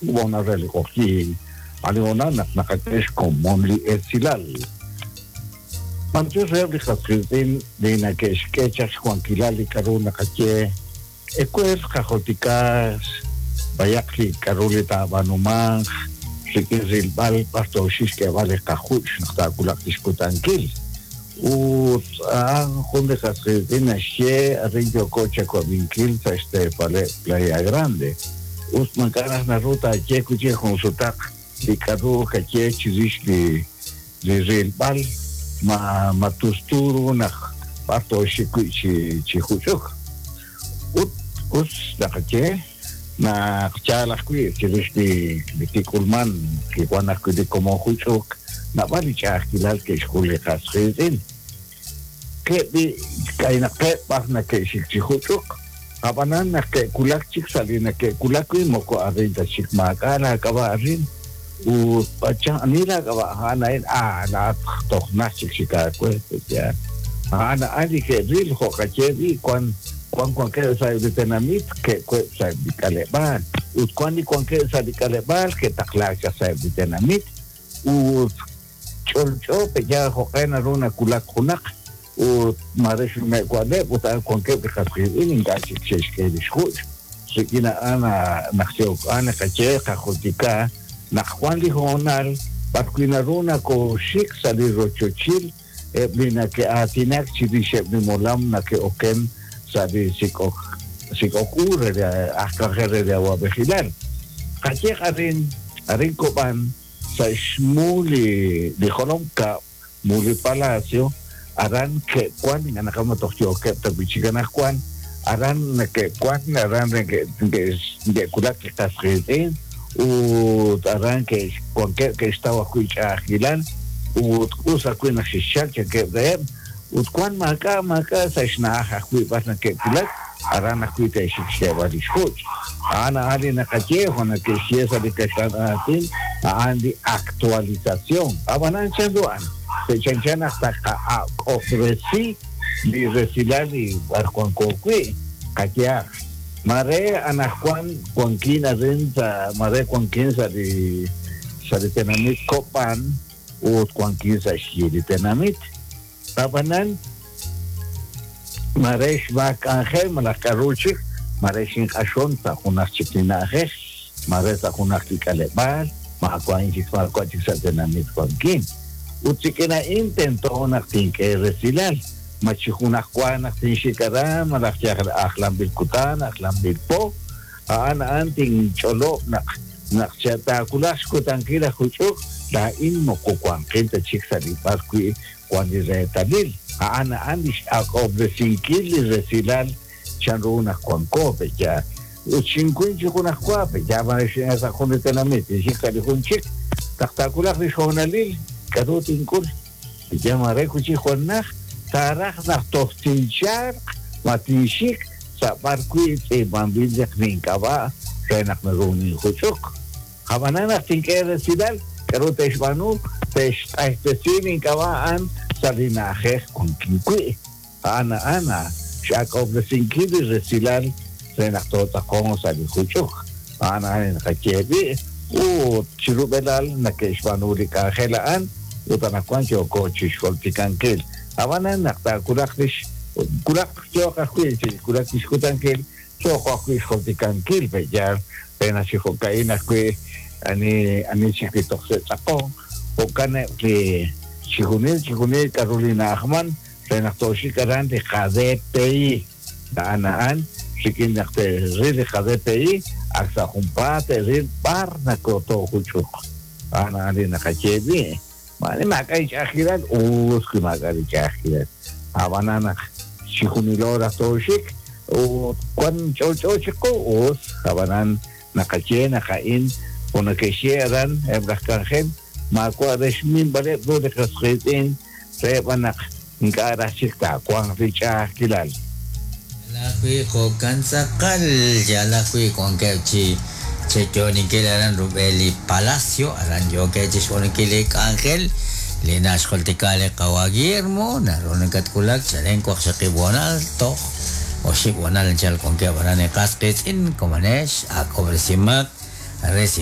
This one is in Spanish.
Bona reli koki aliona nakatesh kommonli etsilal. Manchus reli khasritin dina kesh kechach kwankilali karuna kache ekwes kajotikas bayakli karulita banumang sikizil bal pasto shiske vale kajuch naktakulak diskutankil. Junde khasritin ashe arrinjo coche con vinkil sa pale Playa Grande. Mancanas na ruta che cuce consultac di cadu che che ci disli di bal ma tusturu na parto ci huchuk us da che na chala qui ci disli di kulman che quando di como huchuk na bali chakilal che schule khasrin che di kaina che parna che ci huchuk Kapanan na ke kulak chik sali na ke kulak ko mo ko arin ta chik makala kawa arin u pachang anila kawa hanain na tok na chik chika ko ya ana ali ke ril ko ka chevi kwan ke sa de tenamit ke ko sa di kaleban u kwan ke sa di kaleban ke takla ka sa di tenamit u chol pe ya ko kana runa kulak kunak ومعرفش ما يقعد وتعال كون كيف خاطرين إن قاعد يكشش كده شخوش سكينا أنا نخشوك أنا كشيخ أخوتيكا نخوان لي هونال بتكوينا رونا كو شيك سالي روتشوتشيل بينا كأتيناك تشيدي شبني مولام نكي أوكن سالي سيكوكور أحكاخر رياوا بخلال كشيخ أرين كوبان ساشمولي لخلوم كمولي بالاسيو aran ke kwan ngana kama tokyo ke tabichiga na kwan aran na ke kwan aran ke kulak ke tasrin u aran ke kwan ke estaba kuicha gilan u usa kuina shishal ke de u kwan maka sa shna ha kui pasna ke kulak aran na kuita shishaba dishkuch ana ali na kache hona ke siesa de kashanatin andi actualización abanan chanduan se chanchana hasta ofrecí de recilar y barjuan coque caquear mare anajuan cuanquina renta mare cuanquinza de tenamit copan o cuanquinza de tenamit tabanan mare shbak angel malacaruchi mare shin ashon ta unas chiquinaje mare ta unas ticalebal ma cuanquis sa tenamit cuanquin Utsikina intento naktin ke resilan machihunak kwa naktin shikara malakyak aklam bil kutan aklam bil po anting cholo nakchata kulas kutan kila huchuk la in mo kuan kenta chiksali parkui kwan diretalil andish akobre sinkil resilan chanruna kwan kope ya uchinkuin chikunak kwa pe ya marishin asa kunitenamit shikali hunchik taktakulak rishonalil Karutin kur llamaré kuchi juanaj taraj na tostinchar matishik sa parkui te bambil jak ninkaba renak meruni huchuk habanana tinkere sidal karute shbanu te shtaistesin ninkaba an salinaje con kinkui ana shakob de sinkidi resilal renak tota como sali huchuk ana kachebi chirubelal na keshbanu rikajelaan utanakuancho coche xolticanquel abanan nakta kurakdish kurak chokahuil kurakdish kutanquel chokahuil xolticanquel beyar pena chihocaína que ani chiquito se sacó o cane que chihunil Carolina Ahman renaktoshi karan de KDPI danaan chikin nakte rid KDPI aksa humpate rid parna koto huchuk ana ali nakachebi Mane makai chahiran uski makai chahiran abanana shihunilora toshik o kwan chochiko us abanan nakache nakain una que sheran ebrahkangen makwa resmin bale do de khasqitin sebanak ngara shikta kwan richa kilal la kui ko kansakal ya la kui kon kevchi Checho ni que eran Rubeli Palacio, aran yo que chisone que le Ángel, le nas colticale Kawagirmo, naron katkulak, chalen ko sa kibonal to, o si bonal chal con que abarane kaskets in komanesh, a cobresimak,